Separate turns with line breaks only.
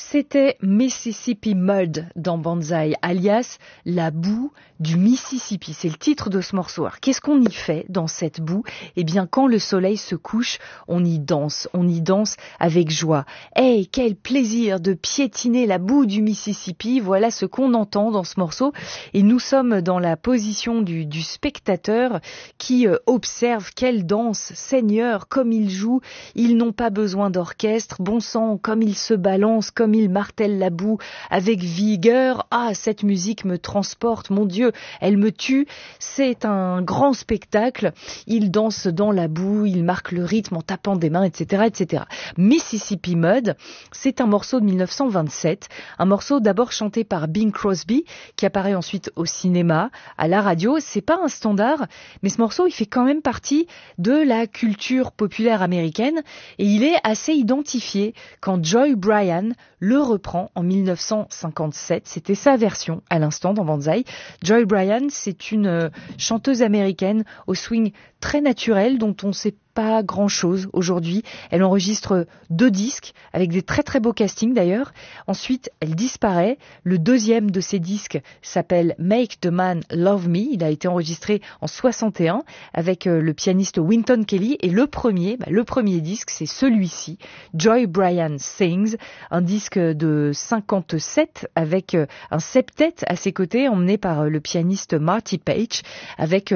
C'était Mississippi Mud dans Banzai, alias la boue du Mississippi. C'est le titre de ce morceau. Alors, qu'est-ce qu'on y fait dans cette boue? Eh bien, quand le soleil se couche, on y danse avec joie. Hey, quel plaisir de piétiner la boue du Mississippi. Voilà ce qu'on entend dans ce morceau. Et nous sommes dans la position du spectateur qui observe quelle danse. Seigneur, comme ils jouent. Ils n'ont pas besoin d'orchestre. Bon sang, comme ils se balancent, comme il martèle la boue avec vigueur. Ah, cette musique me transporte, mon Dieu, elle me tue. C'est un grand spectacle. Ils dansent dans la boue, ils marquent le rythme en tapant des mains, etc., etc. Mississippi Mud, c'est un morceau de 1927, un morceau d'abord chanté par Bing Crosby, qui apparaît ensuite au cinéma, à la radio. C'est pas un standard, mais ce morceau, il fait quand même partie de la culture populaire américaine et il est assez identifié quand Joy Bryan le reprend en 1957. C'était sa version à l'instant dans Banzai. Joy Bryan, c'est une chanteuse américaine au swing très naturel dont on sait pas grand-chose aujourd'hui. Elle enregistre 2 disques avec des très très beaux castings d'ailleurs. Ensuite, elle disparaît. Le deuxième de ces disques s'appelle Make the Man Love Me. Il a été enregistré en 61 avec le pianiste Wynton Kelly. Et le premier disque, c'est celui-ci, Joy Bryan Sings, un disque de 57 avec un septet à ses côtés emmené par le pianiste Marty Page avec